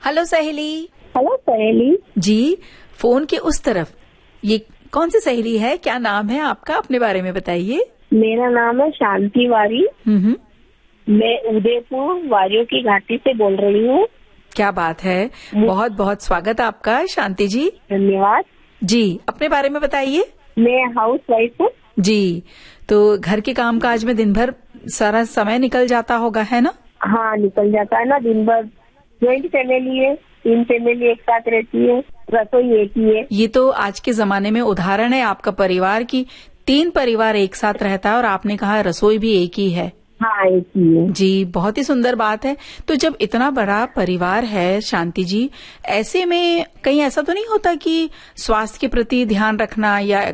Hello सहेली। Hello सहेली जी, phone के उस तरफ ये कौन सी सहेली है, क्या नाम है आपका, अपने बारे में बताइए। मेरा नाम है शांति वारी। मैं उदयपुर वारियों की घाटी से बोल रही हूँ। क्या बात है, बहुत बहुत स्वागत आपका शांति जी। धन्यवाद जी, अपने बारे में बताइए। मैं हाउस वाइफ हूँ। जी, तो घर के काम काज में दिन भर सारा समय निकल जाता होगा, है ना? हाँ, निकल जाता है ना दिन भर। ज्वाइंट फैमिली है, 3 फैमिली एक साथ रहती है, रसोई एक ही है। ये तो आज के जमाने में उदाहरण है आपका परिवार की, 3 परिवार एक साथ रहता है और आपने कहा रसोई भी एक ही है। हाँ, एक ही है जी, बहुत ही सुंदर बात है। तो जब इतना बड़ा परिवार है शांति जी, ऐसे में कहीं ऐसा तो नहीं होता कि स्वास्थ्य के प्रति ध्यान रखना या